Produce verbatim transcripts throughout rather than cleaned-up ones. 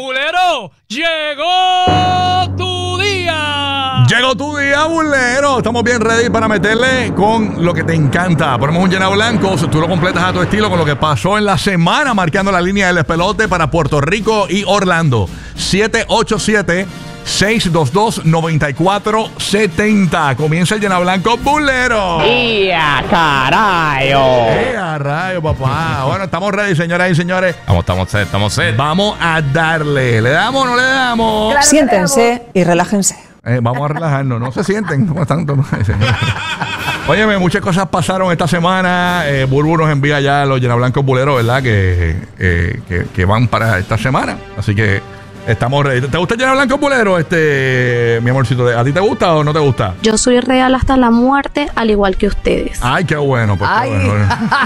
Bulero, llegó tu día. Llegó tu día, Bulero. Estamos bien ready para meterle con lo que te encanta. Ponemos un llena blanco, tú lo completas a tu estilo con lo que pasó en la semana, marcando la línea del despelote para Puerto Rico y Orlando. siete ocho siete, seis dos dos, nueve cuatro siete cero. Comienza el llena blanco, Bulero. ¡Ya, carayo! ¡Eh, a rayo, papá! Bueno, estamos ready, señoras y señores. Estamos, estamos set, estamos set. Vamos a darle. ¿Le damos o no le damos? Claro, siéntense y relájense. Eh, vamos a relajarnos. No se sienten. ¿Cómo están? Óyeme, muchas cosas pasaron esta semana. Eh, Burbu nos envía ya los llena blancos Bulero, ¿verdad? Que, eh, que, que van para esta semana. Así que estamos ready. ¿Te gusta el llena blanco Bulero, este, mi amorcito? ¿A ti te gusta o no te gusta? Yo soy real hasta la muerte, al igual que ustedes. Ay, qué bueno. Pues Ay. qué bueno.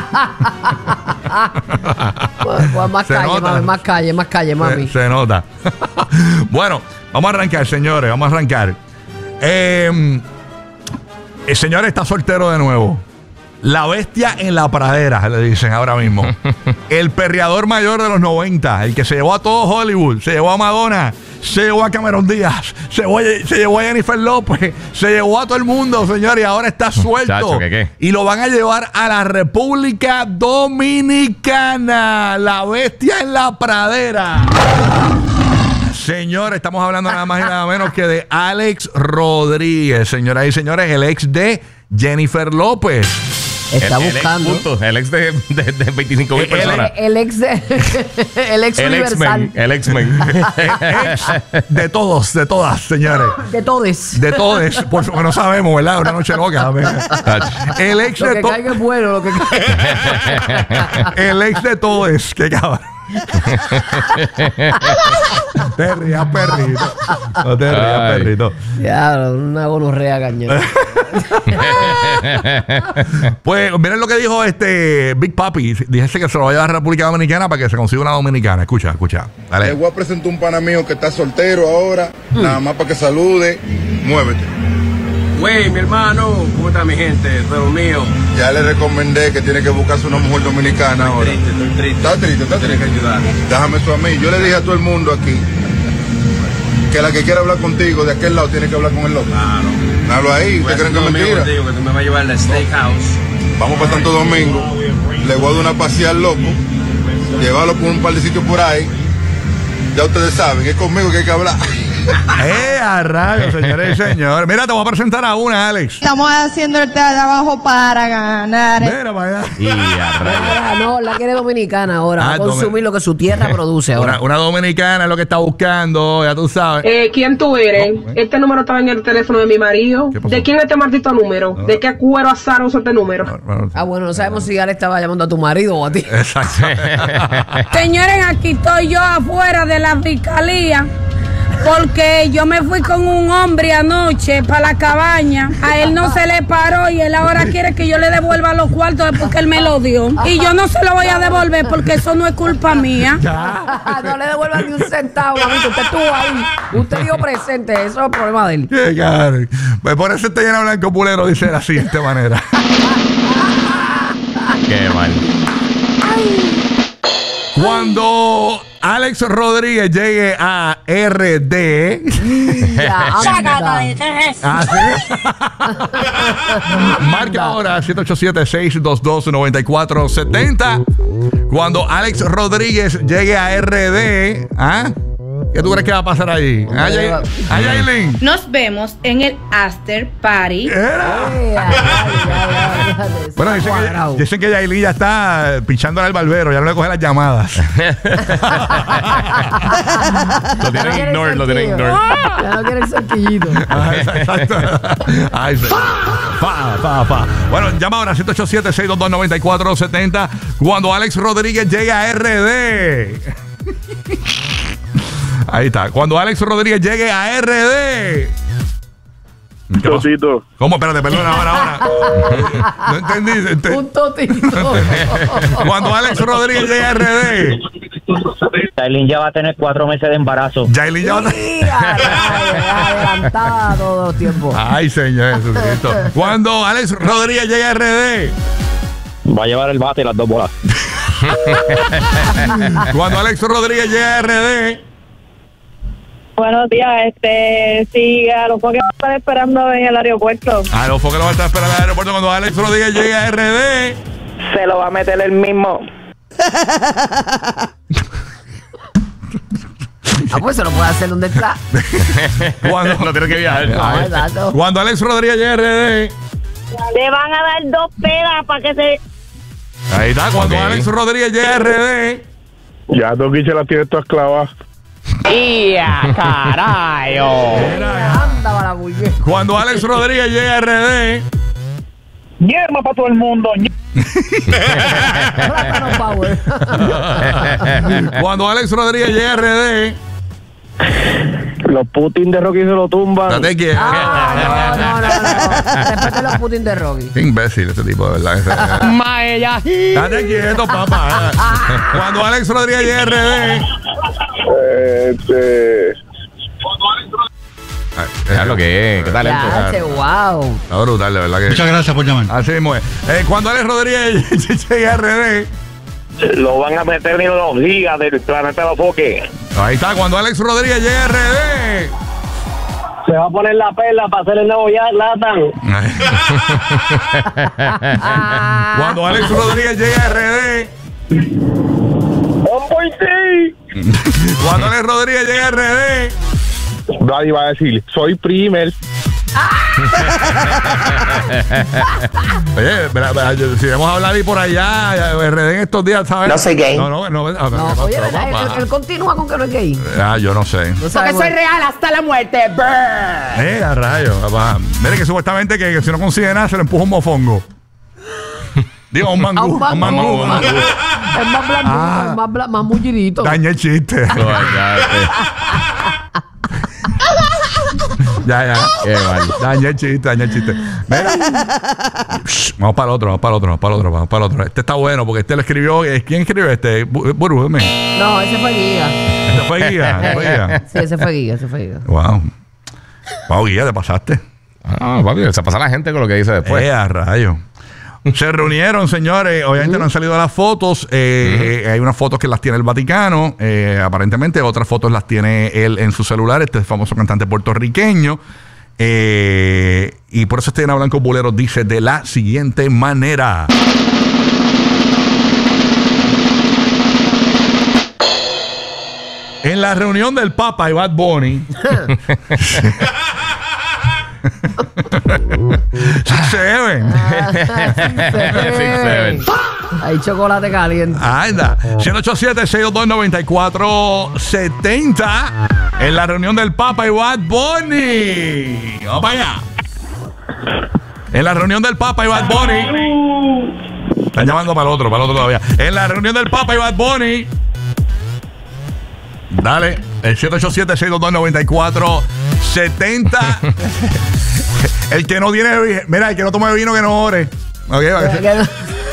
Pues, pues más Se calle, nota. mami, más calle, más calle, mami. Se, se nota. Bueno, vamos a arrancar, señores. Vamos a arrancar. Eh, el señor está soltero de nuevo. La bestia en la pradera, le dicen ahora mismo. El perreador mayor de los noventa. El que se llevó a todo Hollywood. Se llevó a Madonna. Se llevó a Cameron Díaz. Se llevó, se llevó a Jennifer López. Se llevó a todo el mundo, señor. Y ahora está suelto. Chacho, ¿qué, qué? Y lo van a llevar a la República Dominicana. La bestia en la pradera. Señores, estamos hablando nada más y nada menos que de Alex Rodríguez. Señoras y señores, el ex de Jennifer López. Está el, el buscando. Ex punto, el ex de, de, de veinticinco mil El- personas. El ex de, el ex El universal. X-Men. El X-Men. Ex de todos, de todas, señores. De todes. De todos, por supuesto, no sabemos, ¿verdad? Una noche loca. El ex Lo de que todos. caiga es bueno, lo que caiga. El ex de todos. Qué cabrón. Te rías, perrito. No te rías, Ay. perrito. Ya, una gonorrea cañón. Pues miren lo que dijo este Big Papi. Dijese que se lo va a llevar a la República Dominicana para que se consiga una dominicana. Escucha, escucha. Le Dale. voy a presentar un pana mío que está soltero ahora, nada más para que salude. Muévete. Güey, mi hermano, ¿cómo está mi gente? Pero mío. Ya le recomendé que tiene que buscarse una mujer dominicana ahora. Triste, estoy triste. Está triste, está Tienes que triste. ayudar. Déjame eso a mí. Yo le dije a todo el mundo aquí que la que quiera hablar contigo de aquel lado tiene que hablar con el otro. Claro. Hablo ahí, Voy a ¿ustedes creen que hacer es un amigo mentira? contigo, que tú me vas a llevar al steakhouse. Vamos para Santo Domingo, le voy a dar una pasear loco, llevarlo por un par de sitios por ahí. Ya ustedes saben, es conmigo que hay que hablar. Eh, a rayos, señores y señores. Mira, te voy a presentar a una, Alex. Estamos haciendo el trabajo para ganar. Mira para allá. Y a rayos. Ahora, no, la quiere dominicana ahora. Ah, Va a consumir domi- lo que su tierra produce ahora. Una, una dominicana es lo que está buscando, ya tú sabes. Eh, ¿Quién tú eres? No, eh. Este número estaba en el teléfono de mi marido. ¿Qué pasó? ¿De quién es este maldito número? No. ¿De qué cuero azaroso este número? Bueno, Ah, bueno, no sabemos si Ale estaba llamando a tu marido o a ti. exacto. Señores, aquí estoy yo afuera de la fiscalía porque yo me fui con un hombre anoche para la cabaña. A él no se le paró y él ahora quiere que yo le devuelva los cuartos después que él me lo dio. Y yo no se lo voy a devolver porque eso no es culpa mía. No le devuelvan ni un centavo, mamito. Usted estuvo ahí. Usted dio presente. Eso es el problema de él. Qué cabrón. Pues por eso este llena blanco Bulero dice de la siguiente manera. Qué mal. Cuando Alex Rodríguez llegue a R D. Ya, anda. ¿Ah, sí? Marca ahora siete ocho siete, seis dos dos, nueve cuatro siete cero. Cuando Alex Rodríguez llegue a R D, ¿ah? ¿Qué tú crees que va a pasar ahí? ¿Ah, Yay- ah, Yailin? Nos vemos en el after party. Era. Eh, ya, ya, ya, ya, ya. Bueno, dicen Cuadrado. que, dicen que Yailin ya está pinchándole al barbero, ya no le coge las llamadas. Lo tienen quiere ignore, el lo tienen cerquillo. ignore. Ya no quiere el cerquillito. Ah, exacto. Ay, sí. Pa, pa, pa. Bueno, llama ahora siete ocho siete, seis dos dos, nueve cuatro siete cero. Cuando Alex Rodríguez llegue a R D. Ahí está. Cuando Alex Rodríguez llegue a R D. ¿Qué pasó? Totito. ¿Cómo? Espérate, perdona, ahora, ahora. No entendí. ente- Un totito. Cuando Alex Rodríguez llegue a R D. Yailin ya va a tener cuatro meses de embarazo. Yailin ya va a- Mira, rayos, adelantada todos los tiempos. Ay, Señor Jesucristo. Cuando Alex Rodríguez llegue a R D. Va a llevar el bate y las dos bolas. Cuando Alex Rodríguez llegue a R D. Buenos días, este, sí, a los que están esperando en el aeropuerto. A los foques lo va a estar esperando en el aeropuerto cuando Alex Rodríguez llegue a R D. Se lo va a meter el mismo. Ah, pues se lo puede hacer donde está. Cuando, no tiene que viajar. No, exacto. Cuando Alex Rodríguez llegue a R D. Le van a dar dos pedas para que se... Ahí está, cuando Ok. Alex Rodríguez llegue a R D. Ya Toki se la tiene todas clavadas. ¡Ya, carajo! Anda para la muñeca. Cuando Alex Rodríguez llegue a R D. Yerma para todo el mundo. Plátano Power. Cuando Alex Rodríguez llegue a R D. Los Putin de Rocky se lo tumban. Date quieto. Ah, no, no, no, no. Respete los Putin de Rocky. Qué imbécil ese tipo, de verdad. Maella. Date quieto, papá. Cuando Alex Rodríguez llegue a R D. Este. Ya lo que es, qué talento. Ya, che, wow. Está brutal, de verdad que. Muchas gracias por llamar. Así mismo es. Eh, cuando Alex Rodríguez llegue a R D. Lo van a meter en los gigas del planeta de los foques. Ahí está, cuando Alex Rodríguez llegue a R D. Se va a poner la perla para hacer el nuevo ya Latan. Cuando Alex Rodríguez llegue a R D. ¡Hombre, sí! Cuando Alex Rodríguez llegue a R D. Daddy va a decir, soy primer. Oye, verá, verá, yo- si vamos a hablar ahí por allá, R D en estos días, ¿sabes? No soy gay. No, no, no. no, No, ¿qué oye, pasó, ¿verdad? papá? Él, él continúa con que no es gay. Ah, yo no sé. No sabemos. real hasta la muerte. Brr. Eh, a rayos, papá. Mire que supuestamente que, que si no consigue nada se le empuja un mofongo. Digo, un A mangú. un Un mangú. mangú. un mangú. Es más blanco, Ah. es más, bla- más mullidito. Dañé el chiste. No, ya, Ya, ya. Qué mal. Dañé el chiste, dañé el chiste. Mira. Shh, vamos para el otro, vamos para el otro, vamos para el otro, vamos para el otro. Este está bueno porque este lo escribió. eh, ¿Quién escribió este? Bu- Buru, dime. No, ese fue Guía. Este fue Guía. este fue Guía. Sí, ese fue Guía, ese fue Guía. Wow. Wow, Guía, te pasaste. Ah, papi, se pasa la gente con lo que dice después. Eh, a rayo. Se reunieron, señores. Obviamente no han salido las fotos. Eh, eh, hay unas fotos que las tiene el Vaticano. eh, aparentemente otras fotos las tiene él en su celular. Este famoso cantante puertorriqueño. Eh, y por eso este Ana Blanco Bulero dice de la siguiente manera. En la reunión del Papa y Bad Bunny. Six Seven. Six, seven. Hay chocolate caliente. Anda. siete ocho siete, seis dos dos, nueve cuatro siete cero. En la reunión del Papa y Bad Bunny. Vamos para allá. En la reunión del Papa y Bad Bunny. Están llamando para el otro, para el otro todavía. En la reunión del Papa y Bad Bunny. Dale. El siete ocho siete, seis dos dos, nueve cuatro siete cero. El que no tiene vi- mira, el que no tome vino que no ore. Ok, va a ser-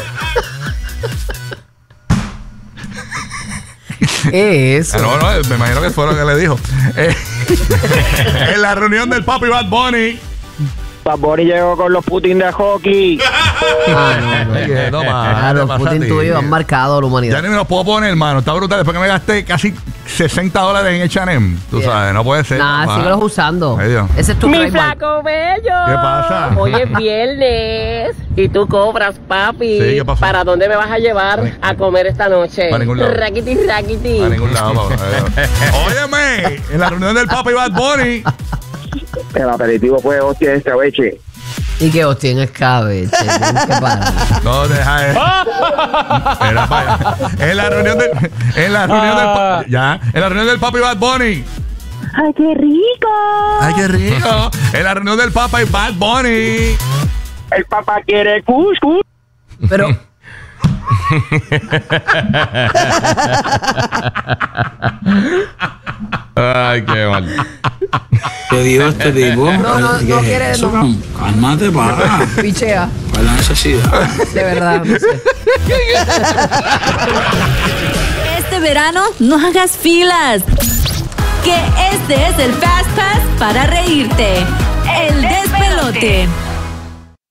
¿Qué es Ah, eso? no, no, me imagino que fue lo que le dijo. Eh, en la reunión del Papi Bad Bunny. Bad Bunny llegó con los Putin de hockey. Ah, no, no. Oye, no, pa, Ah, ¿qué los pasa a Putin ti? tuyos han marcado a la Ya humanidad. ni me lo puedo poner, hermano. Está brutal. Después que me gasté casi sesenta dólares en H and M. Tú Yeah. sabes, no puede ser. Nah, papá. síguelos usando. Ay, Dios. Ese es tu Mi trademark. flaco bello. ¿Qué pasa? Hoy es viernes y tú cobras, papi. Sí, ¿qué pasó? ¿Para dónde me vas a llevar a comer esta noche? Para ningún lado. Raquiti, raquiti. A ningún lado, papá. Óyeme, en la reunión del Papi Bad Bunny. El aperitivo fue hostia de escabeche. Y que hostia en escabeche. Tienes que parar. No, deja eso. Era para allá. En la reunión del. En la reunión del. pa- Ya. En la reunión del Papi Bad Bunny. ¡Ay, qué rico! Ay, qué rico. En la reunión del Papa y Bad Bunny. El papá quiere cuscús. Pero. Ay, qué mal. Te digo este tipo. No, no, no quiere. No. Cálmate, para. Pichea. ¿Cuál es la necesidad? De verdad, no sé. Este verano no hagas filas. Que este es el Fast Pass para reírte. El despelote.